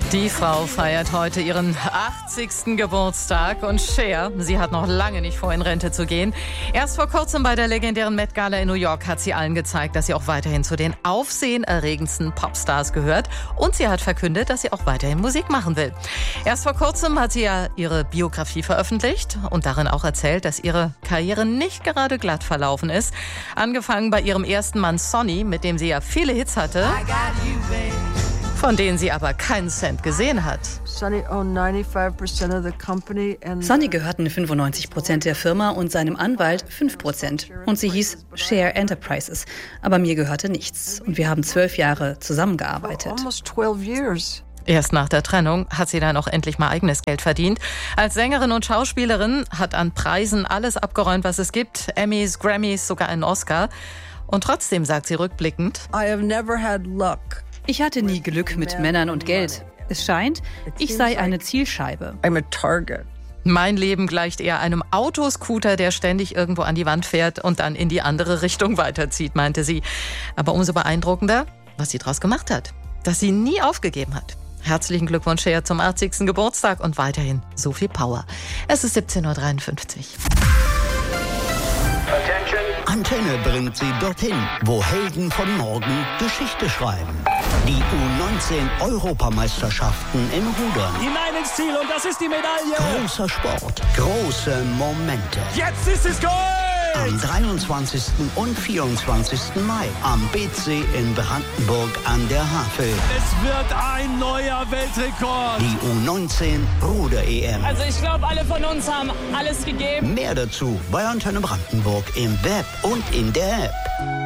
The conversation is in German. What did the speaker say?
Die Frau feiert heute ihren 80. Geburtstag und Cher, sie hat noch lange nicht vor, in Rente zu gehen. Erst vor kurzem bei der legendären Met Gala in New York hat sie allen gezeigt, dass sie auch weiterhin zu den aufsehenerregendsten Popstars gehört. Und sie hat verkündet, dass sie auch weiterhin Musik machen will. Erst vor kurzem hat sie ja ihre Biografie veröffentlicht und darin auch erzählt, dass ihre Karriere nicht gerade glatt verlaufen ist. Angefangen bei ihrem ersten Mann Sonny, mit dem sie ja viele Hits hatte, von denen sie aber keinen Cent gesehen hat. Sonny gehörten 95% der Firma und seinem Anwalt 5%. Und sie hieß Cher Enterprises. Aber mir gehörte nichts. Und wir haben 12 Jahre zusammengearbeitet. Erst nach der Trennung hat sie dann auch endlich mal eigenes Geld verdient. Als Sängerin und Schauspielerin hat an Preisen alles abgeräumt, was es gibt. Emmys, Grammys, sogar einen Oscar. Und trotzdem sagt sie rückblickend: Ich hatte nie Glück mit Männern und Geld. Es scheint, ich sei eine Zielscheibe. Mein Leben gleicht eher einem Autoscooter, der ständig irgendwo an die Wand fährt und dann in die andere Richtung weiterzieht, meinte sie. Aber umso beeindruckender, was sie daraus gemacht hat. Dass sie nie aufgegeben hat. Herzlichen Glückwunsch, Cher, zum 80. Geburtstag und weiterhin so viel Power. Es ist 17:53 Uhr. Antenne bringt Sie dorthin, wo Helden von morgen Geschichte schreiben. Die U19-Europameisterschaften im Rudern. Hinein ins Ziel und das ist die Medaille. Großer Sport, große Momente. Jetzt ist es Gold! Am 23. und 24. Mai am BC in Brandenburg an der Havel. Es wird ein neuer Weltrekord. Die U19-Ruder-EM. Also ich glaube, alle von uns haben alles gegeben. Mehr dazu bei Antenne Brandenburg im Web und in der App.